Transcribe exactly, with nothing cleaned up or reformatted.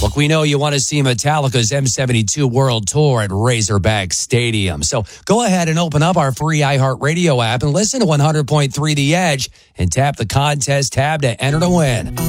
Look, we know you want to see Metallica's M seventy-two World Tour at Razorback Stadium. So go ahead and open up our free iHeartRadio app and listen to one hundred point three The Edge and tap the contest tab to enter to win.